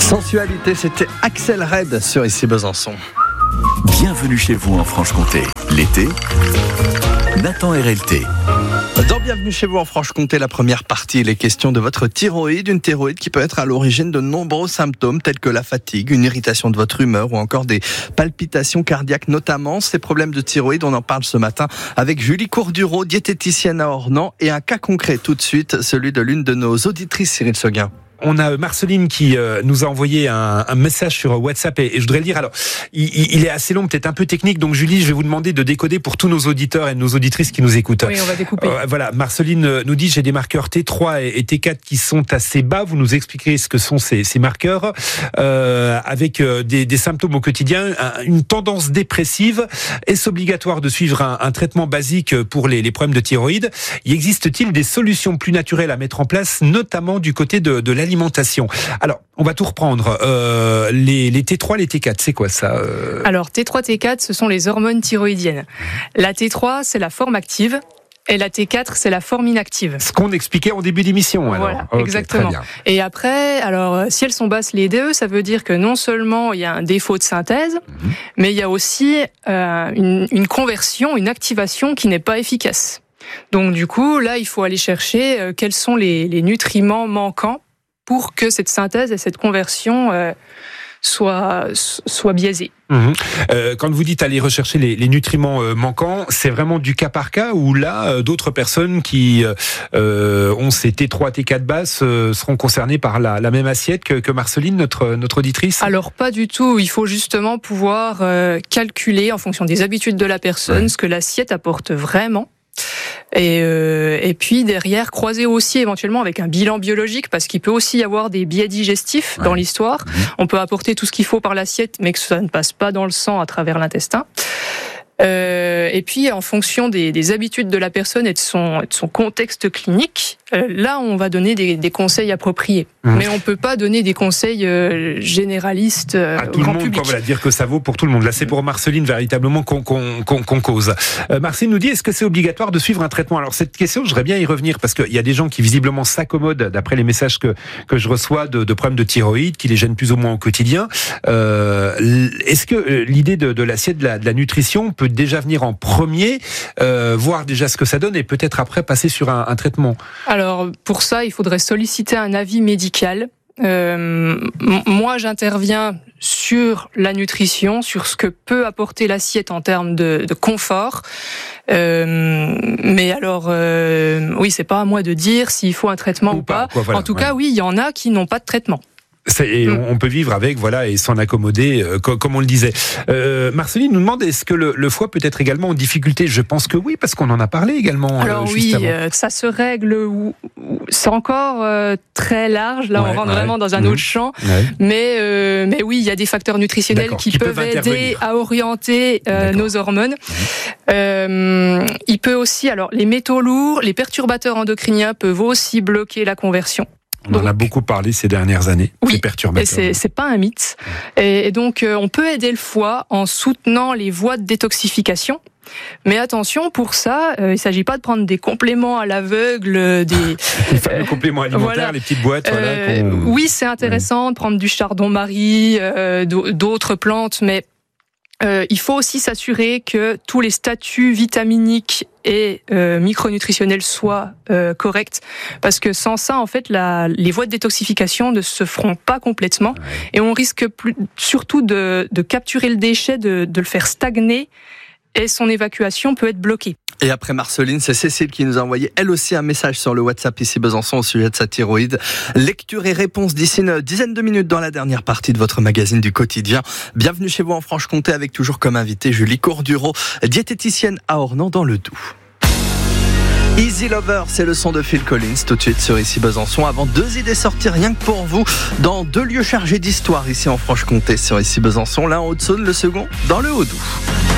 Sensualité, c'était Axel Red sur Ici Besançon. Bienvenue chez vous en Franche-Comté. L'été, Nathan RLT. Dans Bienvenue chez vous en Franche-Comté, la première partie, il est question de votre thyroïde, une thyroïde qui peut être à l'origine de nombreux symptômes tels que la fatigue, une irritation de votre humeur ou encore des palpitations cardiaques notamment. Ces problèmes de thyroïde, on en parle ce matin avec Julie Courdureau, diététicienne à Ornans, et un cas concret tout de suite, celui de l'une de nos auditrices, Cyril Seguin. On a Marceline qui nous a envoyé un message sur WhatsApp et je voudrais le lire. Alors, il est assez long, peut-être un peu technique. Donc, Julie, je vais vous demander de décoder pour tous nos auditeurs et nos auditrices qui nous écoutent. Oui, on va découper. Voilà, Marceline nous dit, j'ai des marqueurs T3 et T4 qui sont assez bas. Vous nous expliquerez ce que sont ces marqueurs avec des symptômes au quotidien, une tendance dépressive. Est-ce obligatoire de suivre un traitement basique pour les problèmes de thyroïde? Y existe-t-il des solutions plus naturelles à mettre en place, notamment du côté de l'alimentation? Alors, on va tout reprendre. Les T3, les T4, c'est quoi ça Alors, T3, T4, ce sont les hormones thyroïdiennes. La T3, c'est la forme active. Et la T4, c'est la forme inactive. Ce qu'on expliquait en début d'émission, alors. Voilà, okay, exactement. Et après, alors, si elles sont basses les deux, ça veut dire que non seulement il y a un défaut de synthèse, mais il y a aussi une conversion, une activation qui n'est pas efficace. Donc, du coup, là, il faut aller chercher quels sont les nutriments manquants pour que cette synthèse et cette conversion soient biaisées. Quand vous dites aller rechercher les nutriments manquants, c'est vraiment du cas par cas ou là, d'autres personnes qui ont ces T3, T4 basses seront concernées par la même assiette que Marceline, notre auditrice? Alors pas du tout, il faut justement pouvoir calculer en fonction des habitudes de la personne ce que l'assiette apporte vraiment. Et puis derrière, croiser aussi éventuellement avec un bilan biologique, parce qu'il peut aussi y avoir des biais digestifs dans l'histoire. On peut apporter tout ce qu'il faut par l'assiette, mais que ça ne passe pas dans le sang à travers l'intestin. Et puis en fonction des habitudes de la personne et de son contexte clinique, là on va donner des conseils appropriés. Mais on peut pas donner des conseils généralistes à tout au grand le monde, public. Voilà, dire que ça vaut pour tout le monde. Là c'est pour Marceline véritablement qu'on cause. Marceline nous dit, est-ce que c'est obligatoire de suivre un traitement? Alors cette question, j'aimerais bien y revenir parce qu'il y a des gens qui visiblement s'accommodent d'après les messages que je reçois de problèmes de thyroïde qui les gênent plus ou moins au quotidien. Est-ce que l'idée de l'assiette de la nutrition peut déjà venir en premier, voir déjà ce que ça donne et peut-être après passer sur un traitement? Alors pour ça, il faudrait solliciter un avis médical. Moi, j'interviens sur la nutrition, sur ce que peut apporter l'assiette en termes de confort. Mais alors, oui, c'est pas à moi de dire s'il faut un traitement ou pas. Voilà, en tout cas, oui, il y en a qui n'ont pas de traitement. Et on peut vivre avec, voilà, et s'en accommoder, comme on le disait. Marceline nous demande, est-ce que le foie peut être également en difficulté? Je pense que oui, parce qu'on en a parlé également. Alors juste oui, ça se règle, c'est encore très large, là on rentre vraiment dans un autre champ, mais oui, il y a des facteurs nutritionnels qui peuvent aider à orienter nos hormones. Il peut aussi, alors les métaux lourds, les perturbateurs endocriniens peuvent aussi bloquer la conversion. On en a beaucoup parlé ces dernières années, ces perturbateurs. Et c'est pas un mythe. Et donc, on peut aider le foie en soutenant les voies de détoxification. Mais attention, pour ça, il s'agit pas de prendre des compléments à l'aveugle, les fameux compléments alimentaires, les petites boîtes. Oui, c'est intéressant de prendre du chardon-marie, d'autres plantes, mais il faut aussi s'assurer que tous les statuts vitaminiques et micronutritionnels soient corrects, parce que sans ça, en fait, les voies de détoxification ne se feront pas complètement, et on risque surtout de capturer le déchet, de le faire stagner, et son évacuation peut être bloquée. Et après Marceline, c'est Cécile qui nous a envoyé elle aussi un message sur le WhatsApp Ici Besançon au sujet de sa thyroïde. Lecture et réponse d'ici une dizaine de minutes dans la dernière partie de votre magazine du quotidien. Bienvenue chez vous en Franche-Comté avec toujours comme invité Julie Courdureau, diététicienne à Ornans dans le Doubs. Easy Lover, c'est le son de Phil Collins, tout de suite sur Ici Besançon. Avant, 2 idées sorties rien que pour vous, dans 2 lieux chargés d'histoire ici en Franche-Comté sur Ici Besançon. L'un en Haute-Saône, le second dans le Haut-Doubs.